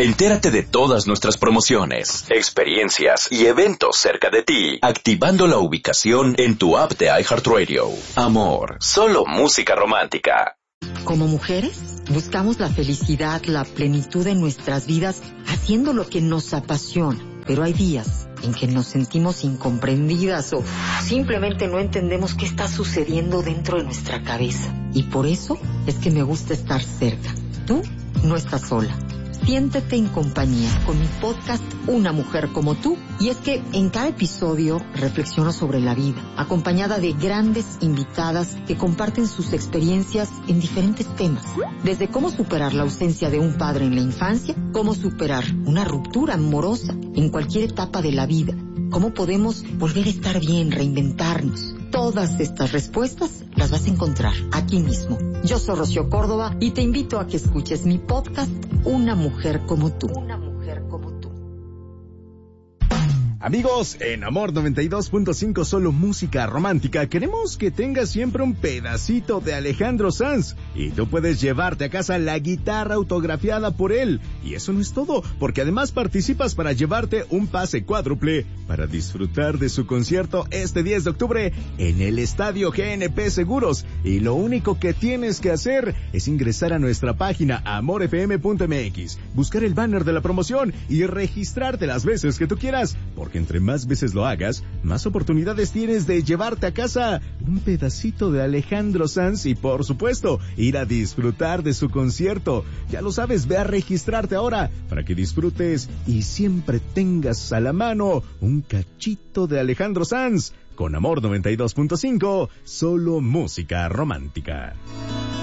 Entérate de todas nuestras promociones, experiencias y eventos cerca de ti, activando la ubicación en tu app de iHeartRadio. Amor, solo música romántica. Como mujeres, buscamos la felicidad, la plenitud en nuestras vidas, haciendo lo que nos apasiona. Pero hay días en que nos sentimos incomprendidas o simplemente no entendemos qué está sucediendo dentro de nuestra cabeza. Y por eso es que me gusta estar cerca. Tú no estás sola. Siéntete en compañía con mi podcast Una Mujer Como Tú. Y es que en cada episodio reflexiono sobre la vida, acompañada de grandes invitadas que comparten sus experiencias en diferentes temas. Desde cómo superar la ausencia de un padre en la infancia, cómo superar una ruptura amorosa en cualquier etapa de la vida, cómo podemos volver a estar bien, reinventarnos. Todas estas respuestas las vas a encontrar aquí mismo. Yo soy Rocío Córdoba y te invito a que escuches mi podcast Una Mujer Como Tú. Una Mujer Como Tú. Amigos, en Amor 92.5 solo música romántica, queremos que tengas siempre un pedacito de Alejandro Sanz. Y tú puedes llevarte a casa la guitarra autografiada por él. Y eso no es todo, porque además participas para llevarte un pase cuádruple para disfrutar de su concierto este 10 de octubre en el Estadio GNP Seguros. Y lo único que tienes que hacer es ingresar a nuestra página amorfm.mx, buscar el banner de la promoción y registrarte las veces que tú quieras, porque entre más veces lo hagas, más oportunidades tienes de llevarte a casa un pedacito de Alejandro Sanz y, por supuesto, ir a disfrutar de su concierto. Ya lo sabes, ve a registrarte ahora para que disfrutes y siempre tengas a la mano un cachito de Alejandro Sanz. Con Amor 92.5, solo música romántica.